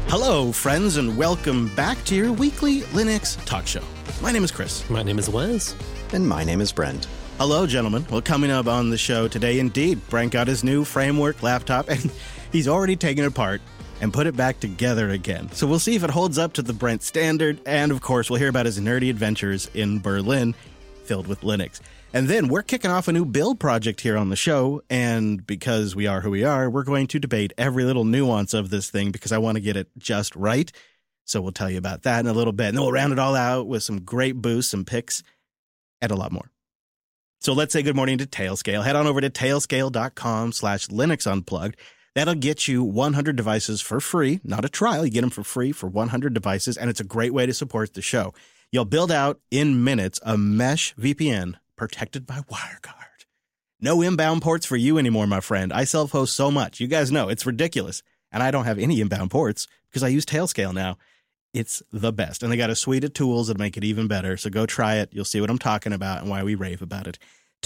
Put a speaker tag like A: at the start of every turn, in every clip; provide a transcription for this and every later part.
A: Hello, friends, and welcome back to your weekly Linux talk show. My name is Chris.
B: My name is Wes.
C: And my name is Brent.
A: Hello, gentlemen. Well, coming up on the show today, indeed, Brent got his new Framework laptop, and he's already taken it apart and put it back together again. So we'll see if it holds up to the Brent standard, and of course, we'll hear about his nerdy adventures in Berlin, filled with Linux. And then we're kicking off a new build project here on the show, and because we are who we are, we're going to debate every little nuance of this thing because I want to get it just right. So we'll tell you about that in a little bit, and then we'll round it all out with some great boosts, some picks, and a lot more. So let's say good morning to Tailscale. Head on over to tailscale.com/Linux Unplugged. That'll get you 100 devices for free, not a trial. You get them for free for 100 devices, and it's a great way to support the show. You'll build out in minutes a mesh VPN protected by WireGuard. No inbound ports for you anymore, my friend. I self-host so much. You guys know it's ridiculous. And I don't have any inbound ports because I use Tailscale now. It's the best. And they got a suite of tools that make it even better. So go try it. You'll see what I'm talking about and why we rave about it.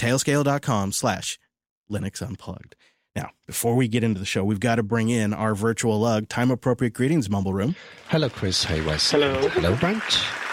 A: Tailscale.com/Linux Unplugged. Now, before we get into the show, we've got to bring in our virtual lug, time-appropriate greetings, Mumble Room.
C: Hello, Chris. Hey, Wes.
B: Hello.
C: Hello, Brent.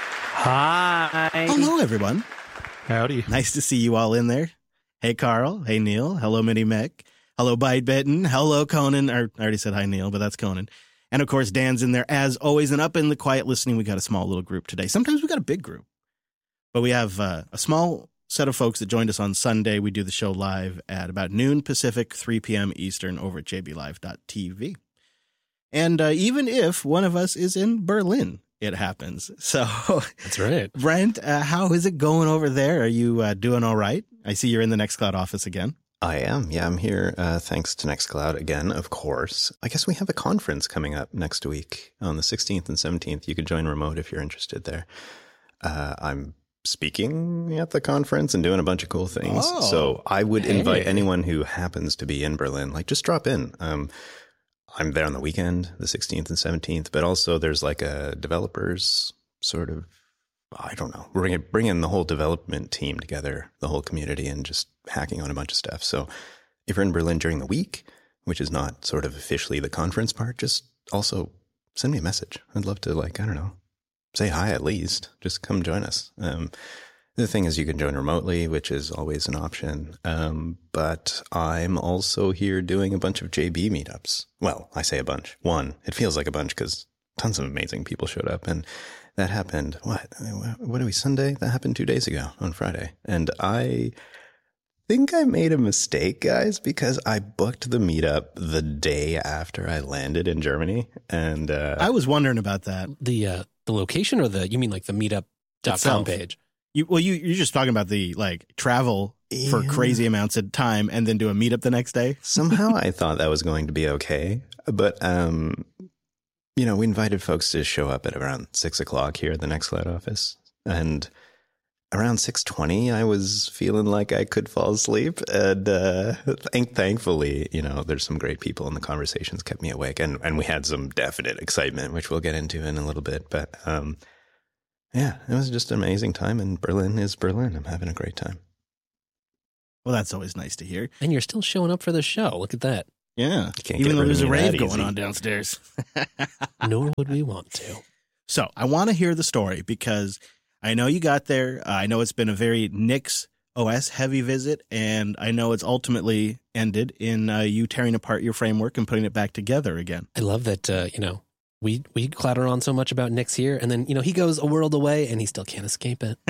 B: Hi.
A: Hello, everyone.
B: Howdy.
A: Nice to see you all in there. Hey, Carl. Hey, Neil. Hello, Mini Mech. Hello, Bytebitten. Hello, Conan. I already said hi, Neil, but that's Conan. And, of course, Dan's in there as always. And up in the quiet listening, we got a small little group today. Sometimes we got a big group. But we have a small set of folks that joined us on Sunday. We do the show live at about noon Pacific, 3 p.m. Eastern over at jblive.tv. And even if one of us is in Berlin, it happens. So
B: That's right.
A: Brent, how is it going over there? Are you doing all right? I see you're in the Nextcloud office again.
C: I am. Yeah, I'm here thanks to Nextcloud again, of course. I guess we have a conference coming up next week on the 16th and 17th. You can join remote if you're interested there. I'm speaking at the conference and doing a bunch of cool things.
A: Oh,
C: so I would invite anyone who happens to be in Berlin, like just drop in. I'm there on the weekend, the 16th and 17th, but also there's like a developers sort of, I don't know, we're going to bring in the whole development team together, the whole community, and just hacking on a bunch of stuff. So if you're in Berlin during the week, which is not sort of officially the conference part, just also send me a message. I'd love to, like, I don't know, say hi at least. Just come join us. The thing is you can join remotely, which is always an option. But I'm also here doing a bunch of JB meetups. Well, I say a bunch. One, it feels like a bunch because tons of amazing people showed up. And that happened, what are we, Sunday? That happened 2 days ago on Friday. And I think I made a mistake, guys, because I booked the meetup the day after I landed in Germany. And
A: I was wondering about that.
B: The location or you mean like the meetup.com
A: Itself.
B: page?
A: You're just talking about the like travel for crazy amounts of time and then do a meetup the next day.
C: Somehow I thought that was going to be okay. But, we invited folks to show up at around 6 o'clock here at the Nextcloud office. And around 6:20, I was feeling like I could fall asleep. And thankfully, there's some great people and the conversations kept me awake. And we had some definite excitement, which we'll get into in a little bit. But yeah, it was just an amazing time. And Berlin is Berlin. I'm having a great time.
A: Well, that's always nice to hear.
B: And you're still showing up for the show. Look at that.
A: Yeah.
C: Can't
A: Even
C: get
A: though
C: rid
A: there's
C: of
A: a
C: me
A: rave
C: that
A: going
C: easy.
A: on downstairs.
B: Nor would we want to.
A: So I want to hear the story because I know you got there. I know it's been a very Nix OS heavy visit, and I know it's ultimately ended in you tearing apart your framework and putting it back together again.
B: I love that, we clatter on so much about Nix here, and then, he goes a world away and he still can't escape it.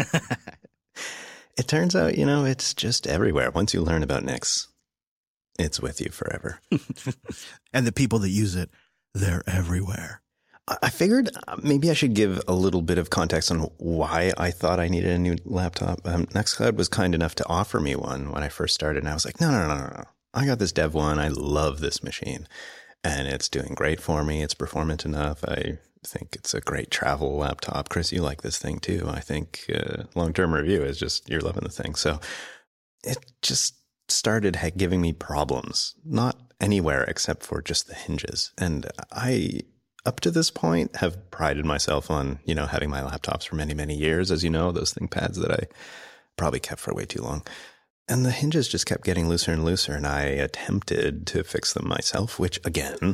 C: It turns out, it's just everywhere. Once you learn about Nix, it's with you forever.
A: And the people that use it, they're everywhere.
C: I figured maybe I should give a little bit of context on why I thought I needed a new laptop. Nextcloud was kind enough to offer me one when I first started, and I was like, no. I got this dev one. I love this machine, and it's doing great for me. It's performant enough. I think it's a great travel laptop. Chris, you like this thing too. I think long-term review is just you're loving the thing. So it just started giving me problems, not anywhere except for just the hinges. And I, up to this point, have prided myself on, having my laptops for many, many years. As you know, those ThinkPads that I probably kept for way too long. And the hinges just kept getting looser and looser. And I attempted to fix them myself, which again,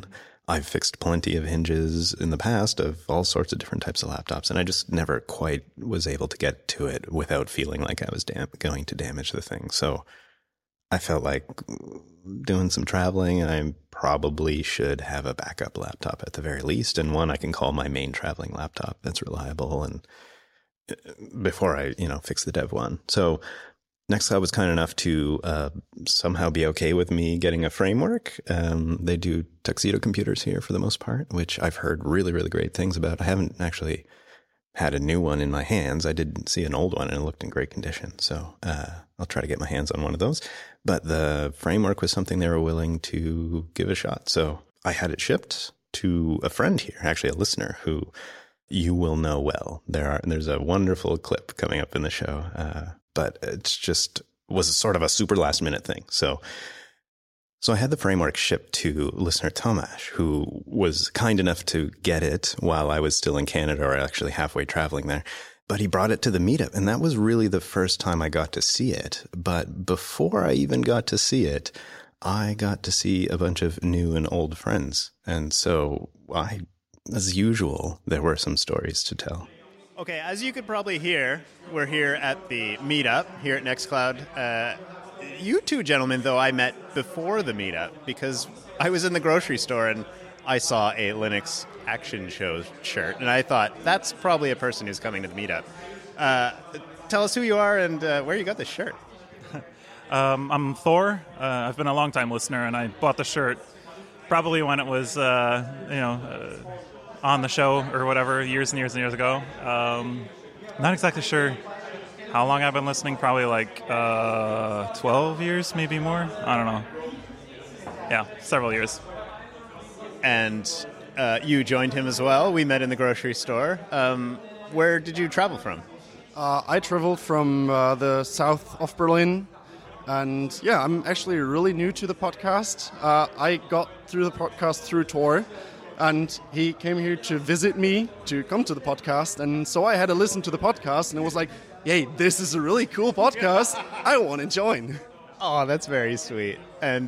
C: I've fixed plenty of hinges in the past of all sorts of different types of laptops, and I just never quite was able to get to it without feeling like I was going to damage the thing. So I felt like doing some traveling, and I probably should have a backup laptop at the very least, and one I can call my main traveling laptop that's reliable, and before I, fix the dev one. So Nextcloud was kind enough to somehow be okay with me getting a framework. They do Tuxedo computers here for the most part, which I've heard really, really great things about. I haven't actually had a new one in my hands. I did see an old one and it looked in great condition. So I'll try to get my hands on one of those. But the framework was something they were willing to give a shot. So I had it shipped to a friend here, actually a listener who you will know well. There's a wonderful clip coming up in the show. But it's just was sort of a super last minute thing. So I had the framework shipped to listener Tomasz, who was kind enough to get it while I was still in Canada, or actually halfway traveling there. But he brought it to the meetup, and that was really the first time I got to see it. But before I even got to see it, I got to see a bunch of new and old friends. And so as usual, there were some stories to tell.
A: Okay, as you could probably hear, we're here at the meetup here at Nextcloud. You two gentlemen, though, I met before the meetup because I was in the grocery store and I saw a Linux Action Show shirt, and I thought, that's probably a person who's coming to the meetup. Tell us who you are and where you got this shirt.
D: I'm Thor. I've been a long-time listener, and I bought the shirt probably when it was, on the show or whatever, years and years and years ago. Not exactly sure how long I've been listening, probably like 12 years, maybe more. I don't know. Yeah, several years.
A: And you joined him as well. We met in the grocery store. Where did you travel from?
E: I traveled from the south of Berlin. And yeah, I'm actually really new to the podcast. I got through the podcast through Tor. And he came here to visit me, to come to the podcast. And so I had to listen to the podcast, and it was like, yay, this is a really cool podcast. I want to join.
A: Oh, that's very sweet. And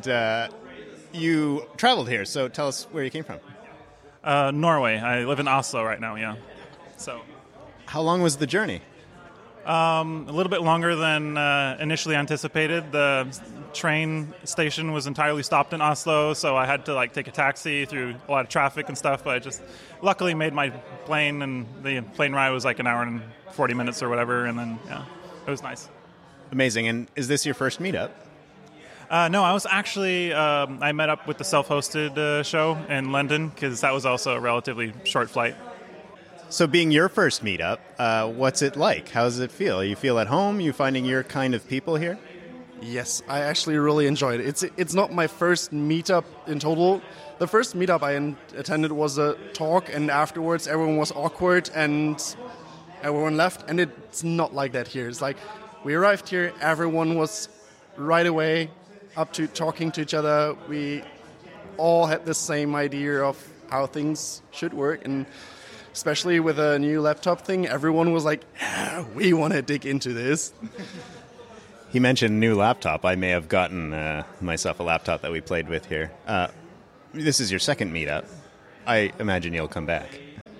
A: you traveled here, so tell us where you came from.
D: Norway. I live in Oslo right now, yeah. So,
A: how long was the journey?
D: A little bit longer than initially anticipated. The train station was entirely stopped in Oslo, so I had to take a taxi through a lot of traffic and stuff, but I just luckily made my plane, and the plane ride was like an hour and 40 minutes or whatever, and then, yeah, it was nice.
A: Amazing. And is this your first meetup?
D: No, I was actually, I met up with the self-hosted show in London, because that was also a relatively short flight.
A: So being your first meetup, what's it like? How does it feel? You feel at home? You finding your kind of people here?
E: Yes, I actually really enjoyed it. It's not my first meetup in total. The first meetup I attended was a talk, and afterwards everyone was awkward and everyone left. And it's not like that here. It's like we arrived here, everyone was right away up to talking to each other. We all had the same idea of how things should work, and especially with a new laptop thing, everyone was like, yeah, we want to dig into this.
A: He mentioned new laptop. I may have gotten myself a laptop that we played with here. This is your second meetup. I imagine you'll come back.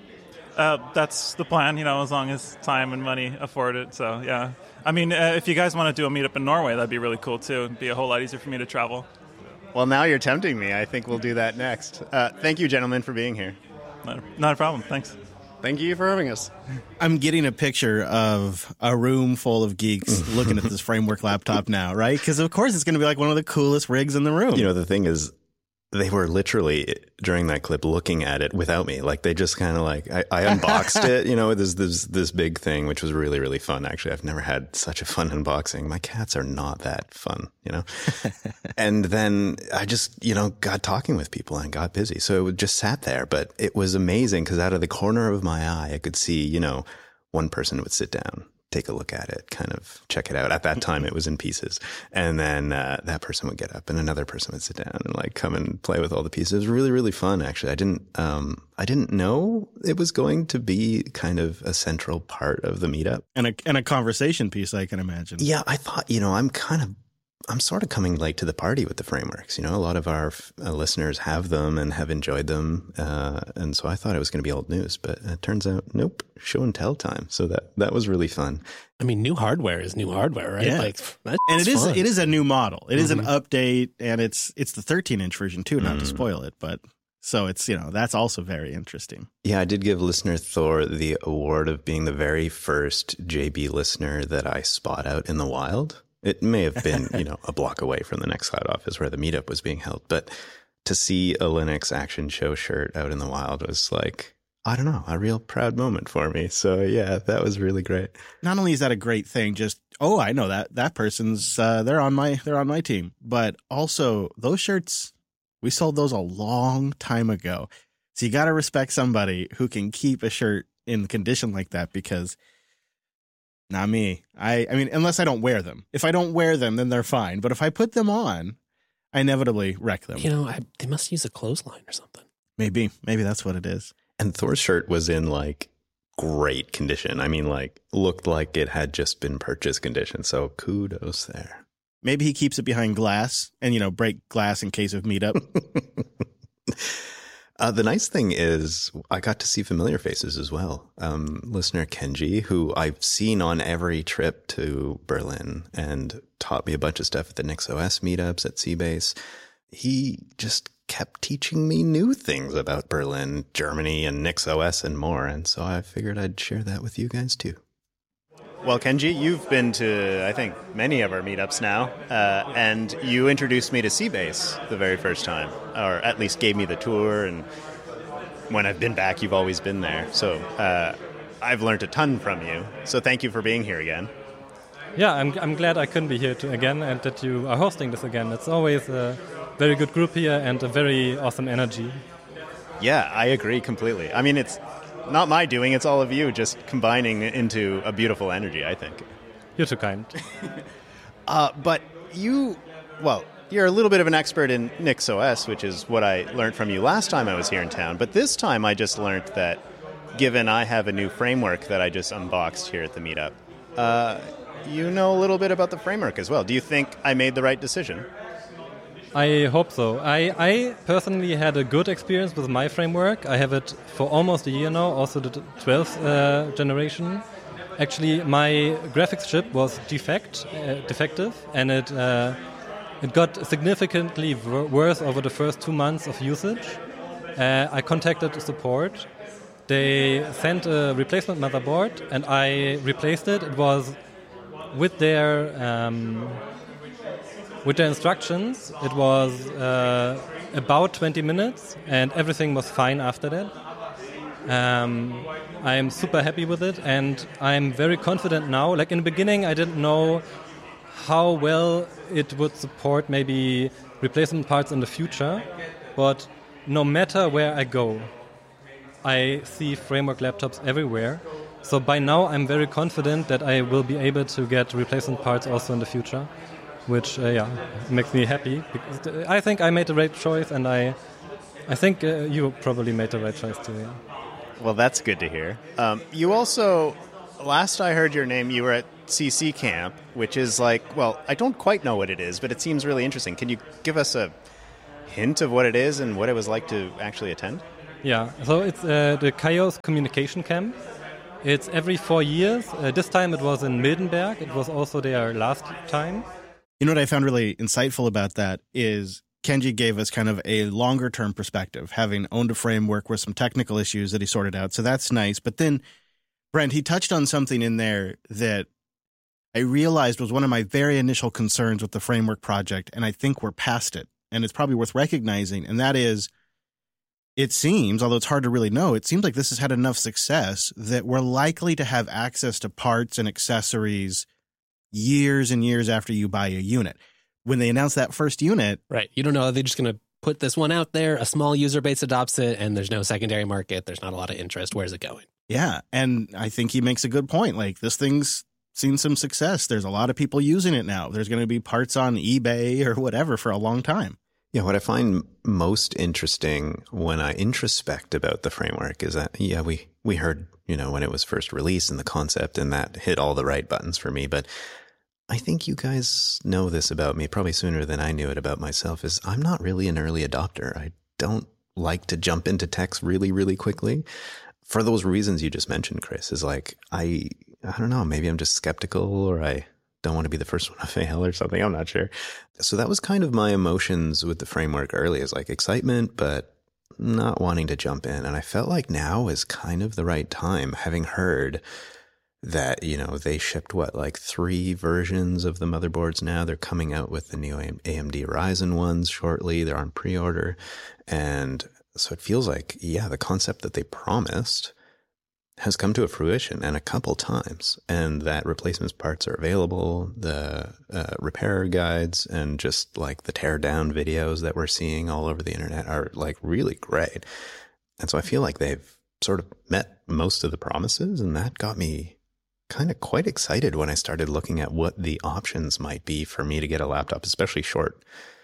D: That's the plan, as long as time and money afford it. So, yeah. I mean, if you guys want to do a meetup in Norway, that'd be really cool, too. It'd be a whole lot easier for me to travel.
A: Well, now you're tempting me. I think we'll do that next. Thank you, gentlemen, for being here.
D: Not a problem. Thanks.
E: Thank you for having us.
A: I'm getting a picture of a room full of geeks looking at this Framework laptop now, right? Because, of course, it's going to be like one of the coolest rigs in the room.
C: The thing is, they were literally, during that clip, looking at it without me. Like, they just kind of I unboxed it, this big thing, which was really, really fun. Actually, I've never had such a fun unboxing. My cats are not that fun, And then I just, got talking with people and got busy. So it just sat there. But it was amazing because out of the corner of my eye, I could see, one person would sit down, take a look at it, kind of check it out. At that time, it was in pieces. And then that person would get up and another person would sit down and come and play with all the pieces. It was really, really fun, actually. I didn't know it was going to be kind of a central part of the meetup.
A: And a conversation piece, I can imagine.
C: Yeah, I thought, I'm sort of coming late to the party with the frameworks. A lot of our listeners have them and have enjoyed them. And so I thought it was going to be old news, but it turns out, nope, show and tell time. So that was really fun.
B: I mean, new hardware is new hardware, right?
A: Yeah. And it is a new model. It is an update, and it's the 13-inch version too, not to spoil it, but so it's, that's also very interesting.
C: Yeah, I did give listener Thor the award of being the very first JB listener that I spot out in the wild. It may have been, a block away from the next cloud office where the meetup was being held. But to see a Linux Action Show shirt out in the wild was like, I don't know, a real proud moment for me. So yeah, that was really great.
A: Not only is that a great thing, just, I know that person's, they're on my team. But also those shirts, we sold those a long time ago. So you got to respect somebody who can keep a shirt in condition like that, because not me. I mean, unless I don't wear them. If I don't wear them, then they're fine. But if I put them on, I inevitably wreck them.
B: They must use a clothesline or something.
A: Maybe that's what it is.
C: And Thor's shirt was in like great condition. I mean, like looked like it had just been purchased condition. So kudos there.
A: Maybe he keeps it behind glass and, break glass in case of meetup.
C: The nice thing is I got to see familiar faces as well. Listener Kenji, who I've seen on every trip to Berlin and taught me a bunch of stuff at the NixOS meetups at Seabase. He just kept teaching me new things about Berlin, Germany, and NixOS and more. And so I figured I'd share that with you guys too.
F: Well, Kenji, you've been to, I think, many of our meetups now, and you introduced me to Seabase the very first time, or at least gave me the tour, and when I've been back, you've always been there. So I've learned a ton from you, so thank you for being here again.
G: Yeah, I'm glad I couldn't be here again, and that you are hosting this again. It's always a very good group here and a very awesome energy.
F: Yeah, I agree completely. I mean, it's not my doing, it's all of you just combining into a beautiful energy, I think.
G: You're too kind.
F: But you're a little bit of an expert in NixOS, which is what I learned from you last time I was here in town. But this time I just learned that, given I have a new framework that I just unboxed here at the meetup, you know a little bit about the framework as well. Do you think I made the right decision?
G: I hope so. I personally had a good experience with my framework. I have it for almost a year now, also the 12th generation. Actually, my graphics chip was defective, and it got significantly worse over the first 2 months of usage. I contacted support. They sent a replacement motherboard, and I replaced it. It was with their instructions. It was about 20 minutes, and everything was fine after that. I'm super happy with it, and I'm very confident now. Like in the beginning, I didn't know how well it would support maybe replacement parts in the future, but no matter where I go, I see framework laptops everywhere. So by now, I'm very confident that I will be able to get replacement parts also in the future, which makes me happy. Because I think I made the right choice, and I think you probably made the right choice too. Yeah.
F: Well, that's good to hear. You also, last I heard your name, you were at CC Camp, which is like, well, I don't quite know what it is, but it seems really interesting. Can you give us a hint of what it is and what it was like to actually attend?
G: Yeah, so it's the Chaos Communication Camp. It's every 4 years. This time it was in Mildenberg. It was also there last time.
A: You know what I found really insightful about that is Kenji gave us kind of a longer-term perspective, having owned a framework with some technical issues that he sorted out. So that's nice. But then, Brent, he touched on something in there that I realized was one of my very initial concerns with the framework project, and I think we're past it. And it's probably worth recognizing, and that is, it seems, although it's hard to really know, it seems like this has had enough success that we're likely to have access to parts and accessories years and years after you buy a unit. When they announce that first unit...
B: Right. You don't know. They're just going to put this one out there. A small user base adopts it, and there's no secondary market. There's not a lot of interest. Where's it going?
A: Yeah. And I think he makes a good point. Like, this thing's seen some success. There's a lot of people using it now. There's going to be parts on eBay or whatever for a long time.
C: Yeah, what I find most interesting when I introspect about the framework is that, we heard, when it was first released and the concept, and that hit all the right buttons for me. But I think you guys know this about me probably sooner than I knew it about myself, is I'm not really an early adopter. I don't like to jump into techs really, really quickly. For those reasons you just mentioned, Chris, is like, I don't know, maybe I'm just skeptical, or I don't want to be the first one to fail or something. I'm not sure. So that was kind of my emotions with the framework early, is like excitement, but not wanting to jump in. And I felt like now is kind of the right time, having heard that, they shipped like 3 versions of the motherboards now. They're coming out with the new AMD Ryzen ones shortly. They're on pre-order. And so it feels like, the concept that they promised has come to a fruition, and a couple times, and that replacement parts are available. The repair guides and just like the tear down videos that we're seeing all over the internet are like really great. And so I feel like they've sort of met most of the promises, and that got me kind of quite excited when I started looking at what the options might be for me to get a laptop, especially short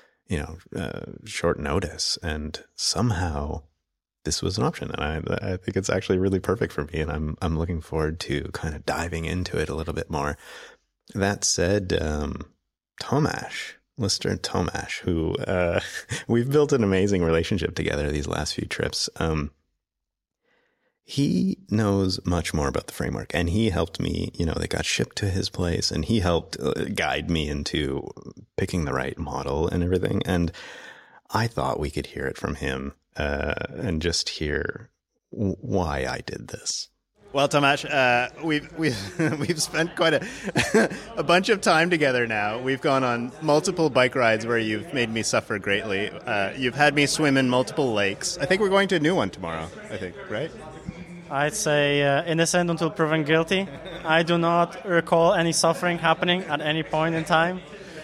C: notice. And somehow this was an option, and I think it's actually really perfect for me, and I'm looking forward to kind of diving into it a little bit more. That said, Tomasz, Lister Tomasz, who we've built an amazing relationship together these last few trips. He knows much more about the framework, and he helped me, they got shipped to his place, and he helped guide me into picking the right model and everything. And I thought we could hear it from him and just hear why I did this. Well, Tomasz, we've spent quite a bunch of time together now. We've gone on multiple bike rides where you've made me suffer greatly. You've had me swim in multiple lakes. I think we're going to a new one tomorrow, right?
H: I'd say innocent until proven guilty. I do not recall any suffering happening at any point in time.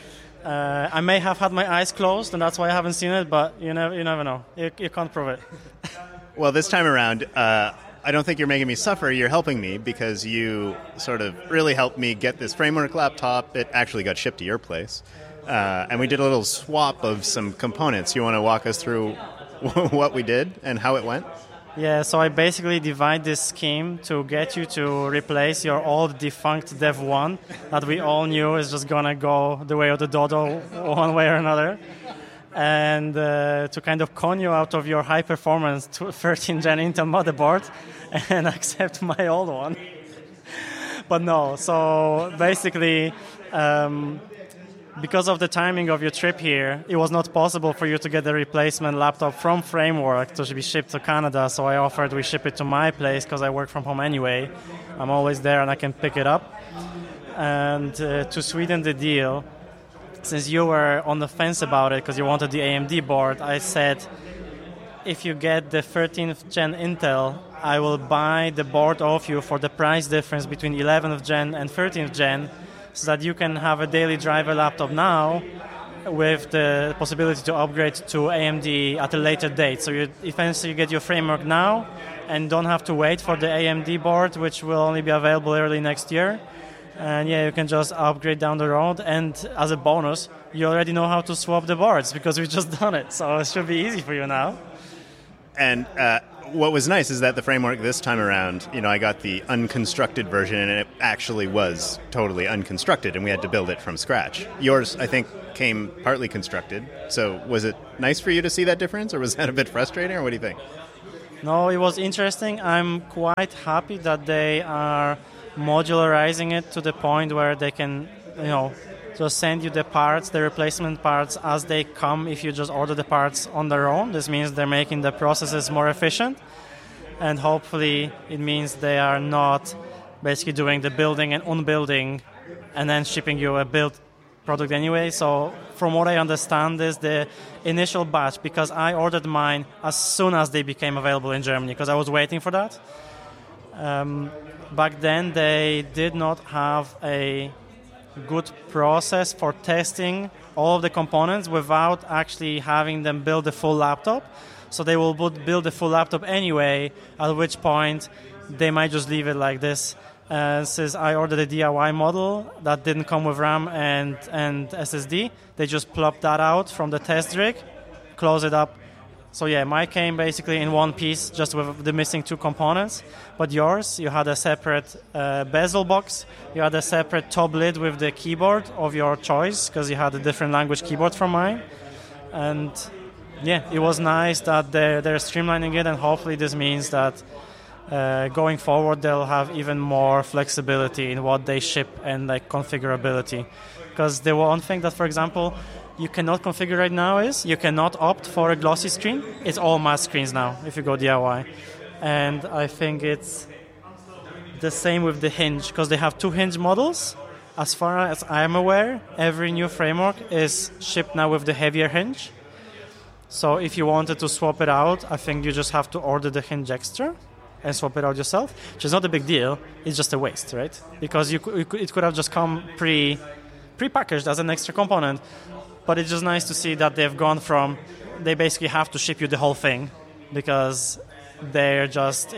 H: I may have had my eyes closed, and that's why I haven't seen it, but you never know. You can't prove it.
F: Well, this time around, I don't think you're making me suffer. You're helping me, because you sort of really helped me get this framework laptop. It actually got shipped to your place. And we did a little swap of some components. You want to walk us through what we did and how it went?
H: Yeah, so I basically divide this scheme to get you to replace your old defunct Dev 1 that we all knew is just going to go the way of the dodo one way or another, and to kind of con you out of your high-performance 13th-gen Intel motherboard and accept my old one. But no, so basically, because of the timing of your trip here, it was not possible for you to get the replacement laptop from Framework to be shipped to Canada, so I offered we ship it to my place because I work from home anyway. I'm always there and I can pick it up. And to sweeten the deal, since you were on the fence about it because you wanted the AMD board, I said, if you get the 13th gen Intel, I will buy the board off you for the price difference between 11th gen and 13th gen, so that you can have a daily driver laptop now with the possibility to upgrade to AMD at a later date. So you essentially get your framework now and don't have to wait for the AMD board, which will only be available early next year. And you can just upgrade down the road. And as a bonus, you already know how to swap the boards because we've just done it. So it should be easy for you now.
F: And what was nice is that the framework this time around, I got the unconstructed version, and it actually was totally unconstructed, and we had to build it from scratch. Yours, I think, came partly constructed. So was it nice for you to see that difference, or was that a bit frustrating, or what do you think?
H: No, it was interesting. I'm quite happy that they are modularizing it to the point where they can, just send you the parts, the replacement parts, as they come if you just order the parts on their own. This means they're making the processes more efficient, and hopefully it means they are not basically doing the building and unbuilding and then shipping you a built product anyway. So from what I understand is the initial batch, because I ordered mine as soon as they became available in Germany because I was waiting for that. Back then they did not have a good process for testing all of the components without actually having them build a full laptop. So they will build a full laptop anyway, at which point they might just leave it like this. Since I ordered a DIY model that didn't come with RAM and SSD, they just plopped that out from the test rig, close it up, So yeah, mine came basically in one piece, just with the missing 2 components. But yours, you had a separate bezel box. You had a separate top lid with the keyboard of your choice, because you had a different language keyboard from mine. And yeah, it was nice that they're streamlining it, and hopefully this means that going forward they'll have even more flexibility in what they ship and like configurability. Because the one thing that, for example, you cannot configure right now is you cannot opt for a glossy screen. It's all matte screens now if you go DIY. And I think it's the same with the hinge, because they have 2 hinge models. As far as I'm aware, every new framework is shipped now with the heavier hinge. So if you wanted to swap it out, I think you just have to order the hinge extra and swap it out yourself, which is not a big deal. It's just a waste, right? Because it could have just come pre-packaged as an extra component. But it's just nice to see that they've gone from, they basically have to ship you the whole thing because they're just,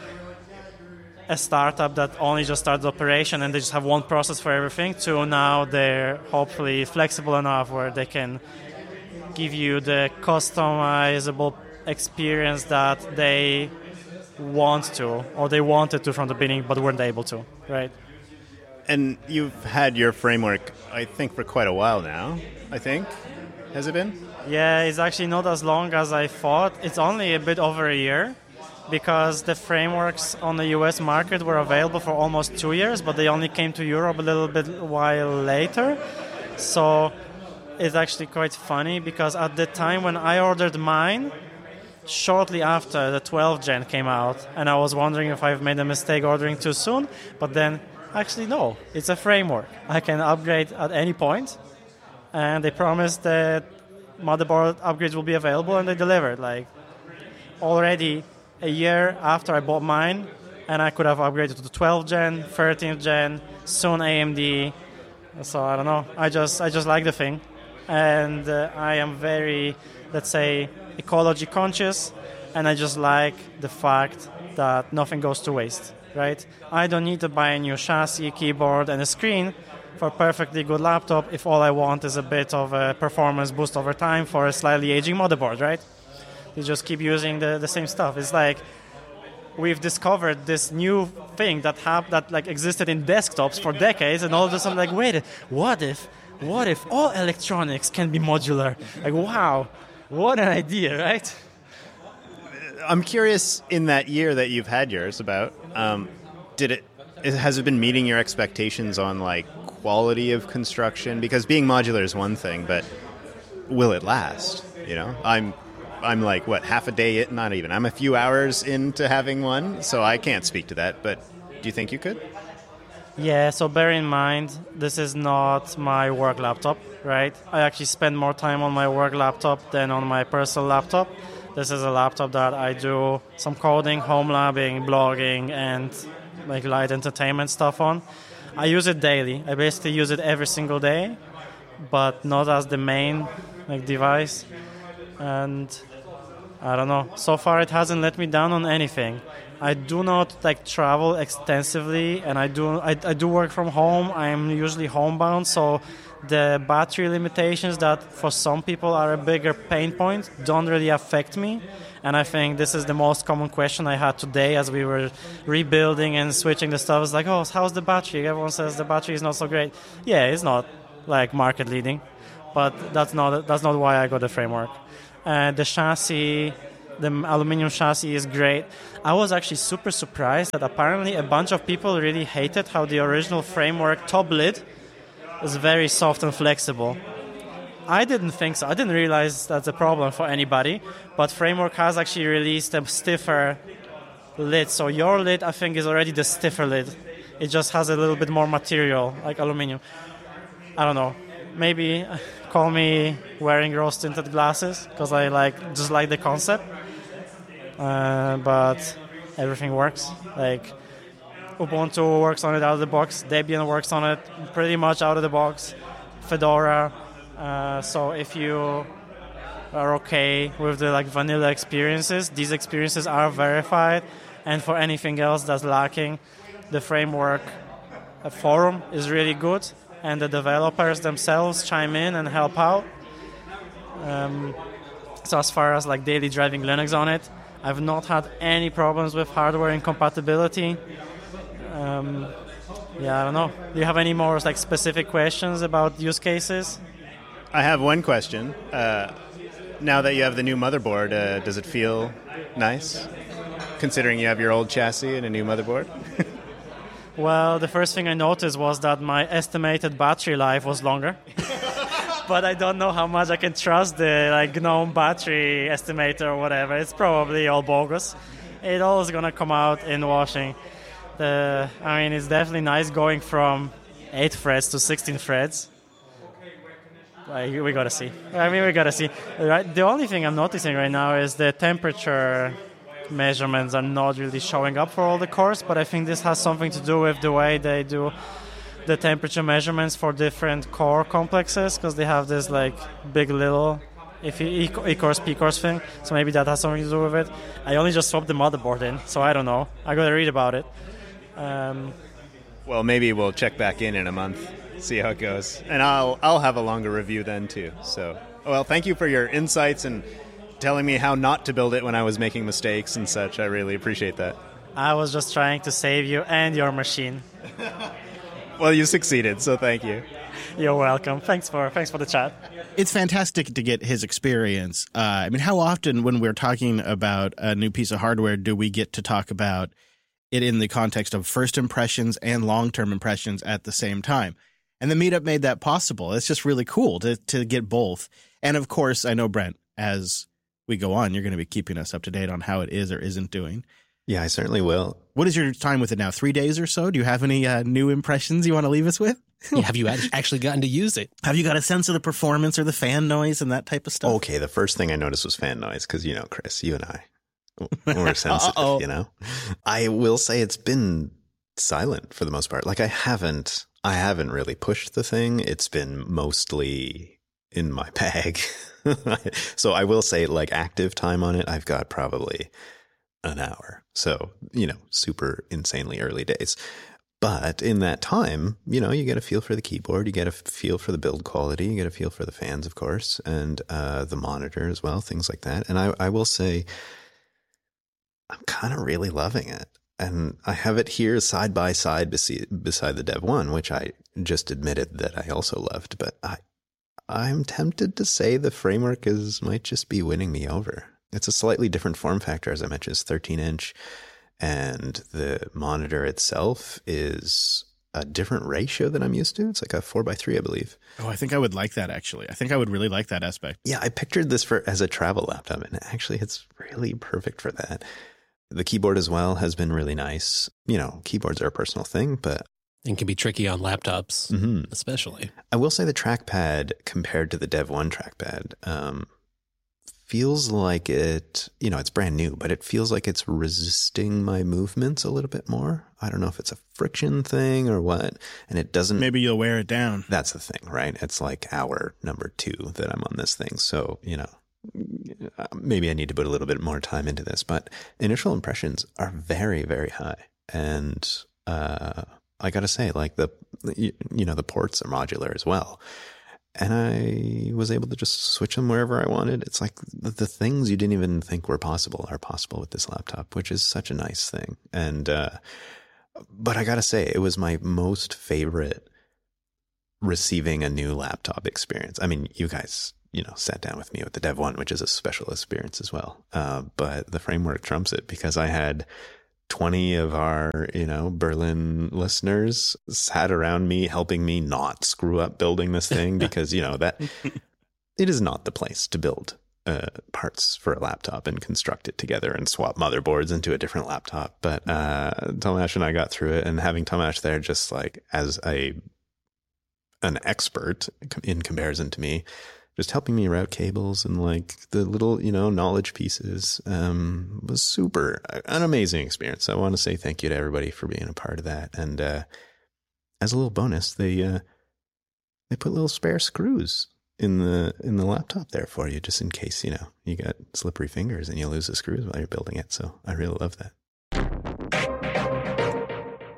H: a startup that only just started operation and they just have one process for everything, to now they're hopefully flexible enough where they can give you the customizable experience that they want to, or they wanted to from the beginning but weren't able to, right?
F: And you've had your framework, I think, for quite a while now, I think. Has it been?
H: Yeah, it's actually not as long as I thought. It's only a bit over a year, because the frameworks on the US market were available for almost 2 years, but they only came to Europe a little bit while later. So it's actually quite funny, because at the time when I ordered mine, shortly after the 12th gen came out, and I was wondering if I've made a mistake ordering too soon, but then actually no, it's a framework. I can upgrade at any point, and they promised that motherboard upgrades will be available, and they delivered. Like already a year after I bought mine, and I could have upgraded to the 12th gen, 13th gen, soon AMD. So I don't know. I just like the thing, and I am very, let's say, ecology conscious, and I just like the fact that nothing goes to waste. Right? I don't need to buy a new chassis, keyboard, and a screen for a perfectly good laptop if all I want is a bit of a performance boost over time for a slightly aging motherboard, right? You just keep using the same stuff. It's like we've discovered this new thing that existed in desktops for decades, and all of a sudden, like, wait, what if all electronics can be modular? Like, wow, what an idea, right?
F: I'm curious, in that year that you've had yours, about has it been meeting your expectations on like quality of construction? Because being modular is one thing, but will it last? I'm like, what, half a day? Not even. I'm a few hours into having one, so I can't speak to that. But do you think you could?
H: Yeah. So bear in mind, this is not my work laptop, right? I actually spend more time on my work laptop than on my personal laptop. This is a laptop that I do some coding, home labbing, blogging, and like light entertainment stuff on. I use it daily. I basically use it every single day, but not as the main device. And I don't know. So far, it hasn't let me down on anything. I do not travel extensively, and I do work from home. I am usually homebound, so the battery limitations that for some people are a bigger pain point don't really affect me. And I think this is the most common question I had today as we were rebuilding and switching the stuff. It's like, oh, how's the battery? Everyone says the battery is not so great. Yeah, it's not like market leading, but that's not why I got the framework. The chassis, the aluminum chassis is great. I was actually super surprised that apparently a bunch of people really hated how the original framework top lid is very soft and flexible. I didn't think so. I didn't realize that's a problem for anybody, but Framework has actually released a stiffer lid. So your lid, I think, is already the stiffer lid. It just has a little bit more material, like aluminum. I don't know. Maybe call me wearing rose-tinted glasses, because I just like the concept. But everything works. Like Ubuntu works on it out of the box. Debian works on it pretty much out of the box. Fedora. So if you are okay with the vanilla experiences, these experiences are verified. And for anything else that's lacking, the Framework forum is really good, and the developers themselves chime in and help out. So as far as like daily driving Linux on it, I've not had any problems with hardware incompatibility. Yeah, I don't know. Do you have any more like specific questions about use cases?
F: I have one question. Now that you have the new motherboard, does it feel nice, considering you have your old chassis and a new motherboard?
H: Well, the first thing I noticed was that my estimated battery life was longer. But I don't know how much I can trust the like GNOME battery estimator or whatever. It's probably all bogus. It all is gonna come out in washing. It's definitely nice going from 8 threads to 16 threads. We gotta see. We gotta see. Right? The only thing I'm noticing right now is the temperature measurements are not really showing up for all the cores, but I think this has something to do with the way they do the temperature measurements for different core complexes, because they have this like big little E-cores, P-cores thing, so maybe that has something to do with it. I only just swapped the motherboard in, so I don't know. I gotta read about it.
F: Well, maybe we'll check back in a month, see how it goes, and I'll have a longer review then too. So, well, thank you for your insights and telling me how not to build it when I was making mistakes and such. I really appreciate that.
H: I was just trying to save you and your machine.
F: Well, you succeeded, so thank you.
H: You're welcome. Thanks for the chat.
A: It's fantastic to get his experience. How often when we're talking about a new piece of hardware do we get to talk about it in the context of first impressions and long-term impressions at the same time? And the meetup made that possible. It's just really cool to get both. And of course, I know, Brent, as we go on, you're going to be keeping us up to date on how it is or isn't doing.
C: Yeah, I certainly will.
A: What is your time with it now? 3 days or so? Do you have any new impressions you want to leave us with?
B: Yeah, have you actually gotten to use it?
A: Have you got a sense of the performance or the fan noise and that type of stuff?
C: Okay, the first thing I noticed was fan noise because, Chris, you and I, we're sensitive, I will say it's been silent for the most part. Like I haven't really pushed the thing. It's been mostly in my bag. So I will say like active time on it, I've got probably an hour. So, super insanely early days. But in that time, you get a feel for the keyboard, you get a feel for the build quality, you get a feel for the fans, of course, and the monitor as well, things like that. And I will say, I'm kind of really loving it. And I have it here side by side beside the Dev 1, which I just admitted that I also loved. But I'm tempted to say the framework might just be winning me over. It's a slightly different form factor, as I mentioned. It's 13-inch. And the monitor itself is a different ratio than I'm used to. It's like a 4:3, I believe.
A: Oh, I think I would like that, actually. I think I would really like that aspect.
C: Yeah, I pictured this as a travel laptop, and actually it's really perfect for that. The keyboard as well has been really nice. Keyboards are a personal thing, but...
B: And can be tricky on laptops, especially.
C: I will say the trackpad compared to the Dev 1 trackpad... feels like it's brand new, but it feels like it's resisting my movements a little bit more. I don't know if it's a friction thing or what. And it doesn't...
A: Maybe you'll wear it down.
C: That's the thing, right? It's like hour number 2 that I'm on this thing. So, maybe I need to put a little bit more time into this, but initial impressions are very, very high. And I got to say, like the ports are modular as well. And I was able to just switch them wherever I wanted. It's like the things you didn't even think were possible are possible with this laptop, which is such a nice thing. And, but I gotta say, it was my most favorite receiving a new laptop experience. I mean, you guys, sat down with me with the Dev 1, which is a special experience as well. But the framework trumps it because I had 20 of our, Berlin listeners sat around me, helping me not screw up building this thing because, that it is not the place to build parts for a laptop and construct it together and swap motherboards into a different laptop. But Tomasz and I got through it, and having Tomasz there just like as an expert in comparison to me, just helping me route cables and like the little, knowledge pieces was an amazing experience. I want to say thank you to everybody for being a part of that. And as a little bonus, they put little spare screws in the laptop there for you, just in case, you got slippery fingers and you lose the screws while you're building it. So I really love that.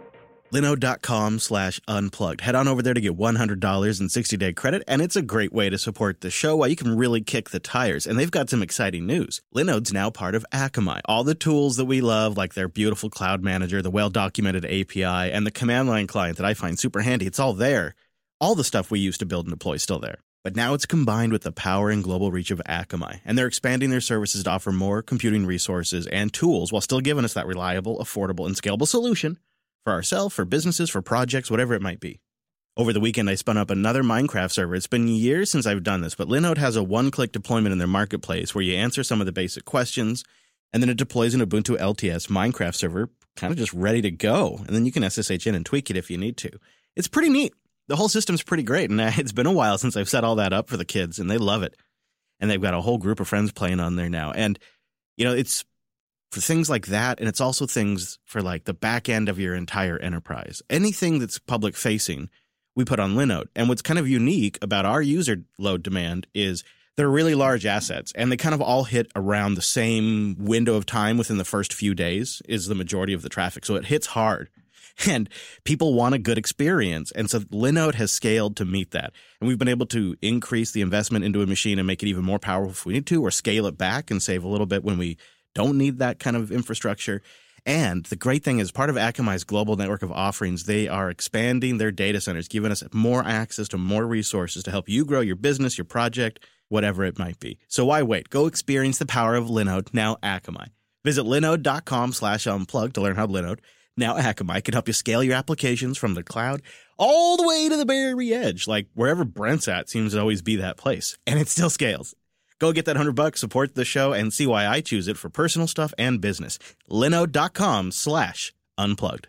A: Linode.com/unplugged. Head on over there to get $100 in 60-day credit, and it's a great way to support the show while you can really kick the tires. And they've got some exciting news. Linode's now part of Akamai. All the tools that we love, like their beautiful cloud manager, the well-documented API, and the command line client that I find super handy, it's all there. All the stuff we used to build and deploy is still there. But now it's combined with the power and global reach of Akamai, and they're expanding their services to offer more computing resources and tools while still giving us that reliable, affordable, and scalable solution for ourselves, for businesses, for projects, whatever it might be. Over the weekend, I spun up another Minecraft server. It's been years since I've done this, but Linode has a one-click deployment in their marketplace where you answer some of the basic questions, and then it deploys an Ubuntu LTS Minecraft server kind of just ready to go, and then you can SSH in and tweak it if you need to. It's pretty neat. The whole system's pretty great, and it's been a while since I've set all that up for the kids, and they love it. And they've got a whole group of friends playing on there now. And, you know, it's for things like that, and it's also things for like the back end of your entire enterprise. Anything that's public facing, we put on Linode. And what's kind of unique about our user load demand is they're really large assets, and they kind of all hit around the same window of time within the first few days is the majority of the traffic. So it hits hard, and people want a good experience. And so Linode has scaled to meet that. And we've been able to increase the investment into a machine and make it even more powerful if we need to, or scale it back and save a little bit when we don't need that kind of infrastructure. And the great thing is, part of Akamai's global network of offerings, they are expanding their data centers, giving us more access to more resources to help you grow your business, your project, whatever it might be. So why wait? Go experience the power of Linode, now Akamai. Visit linode.com/unplugged to learn how Linode, now Akamai, can help you scale your applications from the cloud all the way to the very edge. Like wherever Brent's at seems to always be that place. And it still scales. Go get that $100, support the show, and see why I choose it for personal stuff and business. Linode.com/unplugged.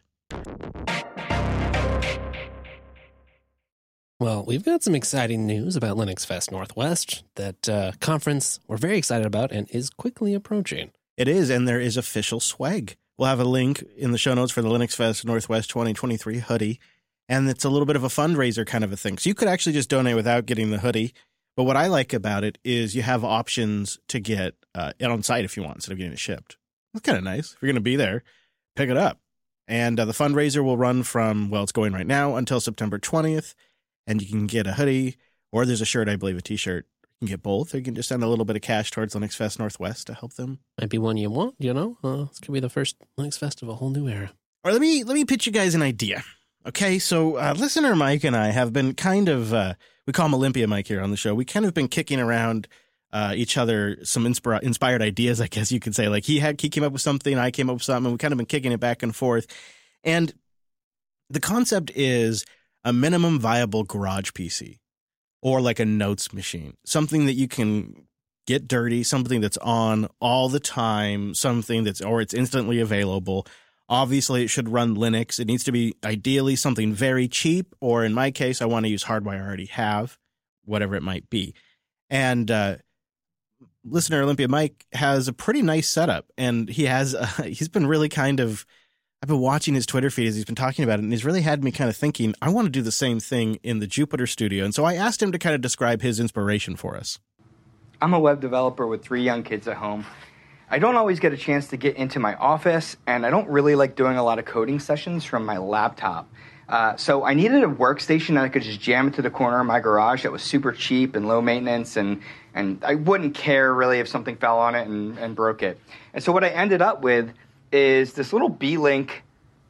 B: Well, we've got some exciting news about Linux Fest Northwest, that conference we're very excited about and is quickly approaching.
A: It is, and there is official swag. We'll have a link in the show notes for the Linux Fest Northwest 2023 hoodie, and it's a little bit of a fundraiser kind of a thing. So you could actually just donate without getting the hoodie. But what I like about it is you have options to get it on site if you want, instead of getting it shipped. That's kind of nice. If you're going to be there, pick it up. And the fundraiser will run from, well, it's going right now until September 20th. And you can get a hoodie, or there's a shirt, I believe, a t-shirt. You can get both, or you can just send a little bit of cash towards Linux Fest Northwest to help them.
B: Might be one you want, you know? This could be the first Linux Fest of a whole new era.
A: Or let me pitch you guys an idea. Okay, so listener Mike and I have been kind of, we call him Olympia Mike here on the show. We kind of been kicking around each other some inspired ideas, I guess you could say. Like he came up with something, I came up with something, and we kind of been kicking it back and forth. And the concept is a minimum viable garage PC, or like a notes machine, something that you can get dirty, something that's on all the time, something that's, or it's instantly available. Obviously, it should run Linux. It needs to be ideally something very cheap, or in my case, I want to use hardware I already have, whatever it might be. And listener Olympia Mike has a pretty nice setup, and he's been really kind of, I've been watching his Twitter feed as he's been talking about it, and he's really had me kind of thinking, I want to do the same thing in the Jupiter studio. And so I asked him to kind of describe his inspiration for us.
I: I'm a web developer with 3 young kids at home. I don't always get a chance to get into my office, and I don't really like doing a lot of coding sessions from my laptop. So I needed a workstation that I could just jam into the corner of my garage that was super cheap and low maintenance, and I wouldn't care really if something fell on it and broke it. And so what I ended up with is this little B-Link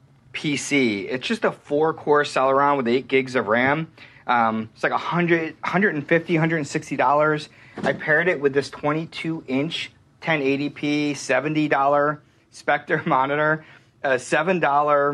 I: PC. It's just a 4-core Celeron with 8 gigs of RAM. It's like $150, $160. I paired it with this 22-inch 1080p $70 Spectre monitor, a $7